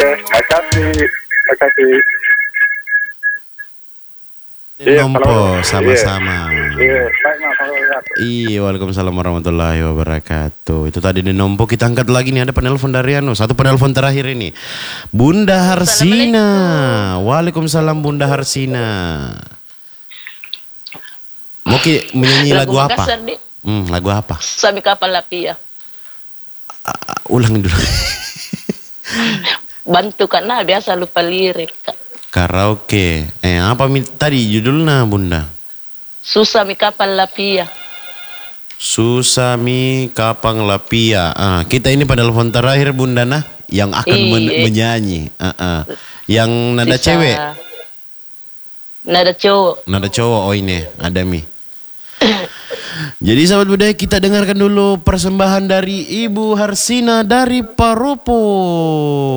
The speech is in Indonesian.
makasih. Makasih. Nompo, sama-sama. Iya, baik Mas. Iya, waalaikumsalam warahmatullahi wabarakatuh. Itu tadi di Nompo, kita angkat lagi nih, ada penelpon dari Anu. Satu penelpon terakhir ini. Bunda Harsina. Waalaikumsalam Bunda Harsina. Mau menyanyi lagu apa? Makassar, Dik. Lagu apa? Sabi kapal lapia. Ulang dulu. Bantu karena biasa lupa lirik. Karaoke. Apa tadi judulnya Bunda? Susah mi kapal lapia. Susah mi kapang lapia. Kita ini pada telepon terakhir Bunda nah yang akan menyanyi. Yang nada cewek. Nada cowok. Nada cowok. Oh ini ada mi. Jadi sahabat budaya, kita dengarkan dulu persembahan dari Ibu Harsina dari Paropo.